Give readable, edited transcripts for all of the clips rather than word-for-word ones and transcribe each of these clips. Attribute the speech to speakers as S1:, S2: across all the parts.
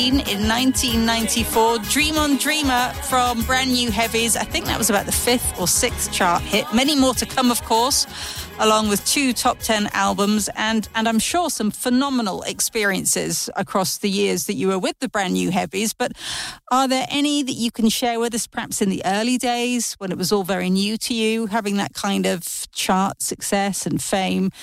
S1: In 1994, Dream on Dreamer from Brand New Heavies. I think that was about the 5th or 6th chart hit. Many more to come, of course, along with 2 top 10 albums and I'm sure some phenomenal experiences across the years that you were with the Brand New Heavies. But are there any that you can share with us, perhaps in the early days when it was all very new to you, having that kind of chart success and fame?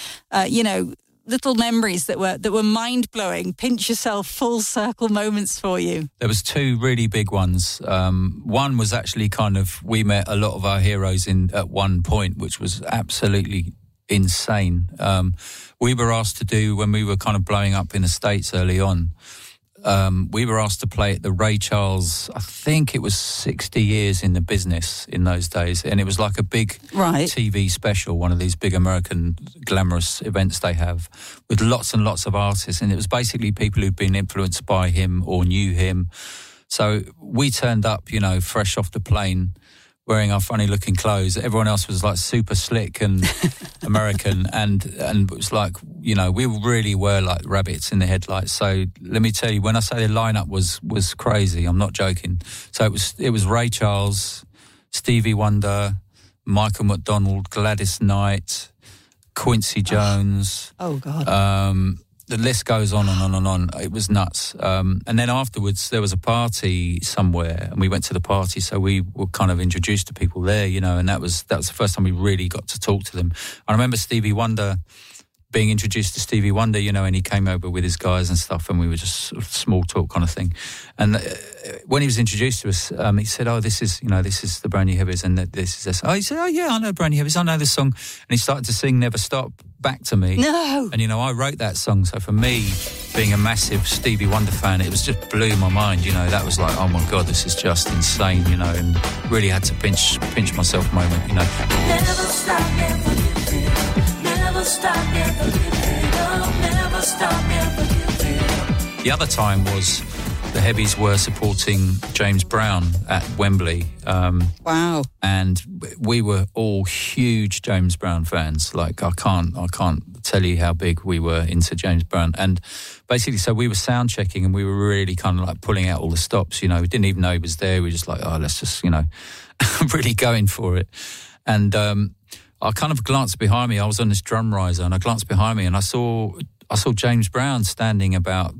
S1: Little memories that were mind-blowing, pinch yourself, full circle moments for you.
S2: There was 2 really big ones. One was actually we met a lot of our heroes at one point, which was absolutely insane. We were asked to do, when we were kind of blowing up in the States early on, we were asked to play at the Ray Charles, I think it was 60 years in the business in those days. And it was like a big TV special, one of these big American glamorous events they have with lots and lots of artists. And it was basically people who'd been influenced by him or knew him. So we turned up, fresh off the plane, wearing our funny looking clothes. Everyone else was like super slick and American and it was like, we really were like rabbits in the headlights. So let me tell you, when I say the lineup was crazy, I'm not joking. So it was Ray Charles, Stevie Wonder, Michael McDonald, Gladys Knight, Quincy Jones.
S1: Oh God.
S2: The list goes on and on and on. It was nuts. And then afterwards, there was a party somewhere, and we went to the party, so we were kind of introduced to people there, and that was the first time we really got to talk to them. I remember Stevie Wonder, being introduced to Stevie Wonder, and he came over with his guys and stuff, and we were just sort of small talk kind of thing. And when he was introduced to us, he said, "Oh, this is the Brand New Heavies, and this is this." Oh, he said, "Oh yeah, I know Brand New Heavies, I know this song." And he started to sing "Never Stop" back to me.
S1: No.
S2: And I wrote that song, so for me, being a massive Stevie Wonder fan, it was just blew my mind. That was like, oh my God, this is just insane. And really had to pinch myself a moment.
S3: Never stop, never give in. Never stop, never give in. Never stop, never give in.
S2: The other time was the Heavies were supporting James Brown at Wembley.
S1: Wow.
S2: And we were all huge James Brown fans. Like, I can't tell you how big we were into James Brown. And basically, so we were sound checking and we were really kind of like pulling out all the stops. We didn't even know he was there. We were just like, oh, let's just, really going for it. And I kind of glanced behind me. I was on this drum riser and I glanced behind me and I saw James Brown standing about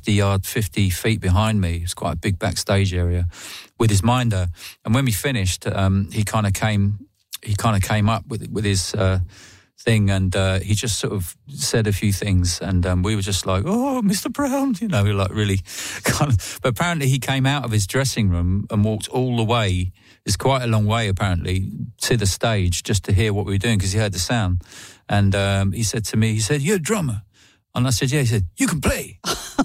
S2: 50 feet behind me. It's quite a big backstage area with his minder. And when we finished, he kind of came up with his thing, and he just sort of said a few things, and we were just like, "Oh, Mr. Brown," we were like really kind of. But apparently, he came out of his dressing room and walked all the way. It's quite a long way, apparently, to the stage just to hear what we were doing because he heard the sound. And he said to me, "You're a drummer." And I said, "Yeah." He said, "You can play."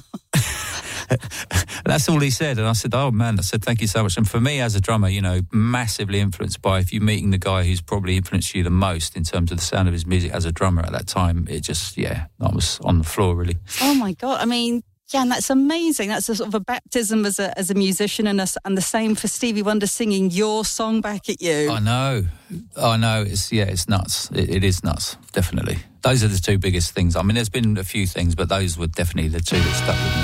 S2: That's all he said. And I said, "Oh, man," I said, "Thank you so much." And for me as a drummer, massively influenced by, if you're meeting the guy who's probably influenced you the most in terms of the sound of his music as a drummer at that time, it just, I was on the floor, really.
S1: Oh, my God. I mean, yeah, and that's amazing. That's a sort of a baptism as a musician, and the same for Stevie Wonder singing your song back at you.
S2: I know. It's nuts. It is nuts, definitely. Those are the 2 biggest things. I mean, there's been a few things, but those were definitely the 2 that stuck with me.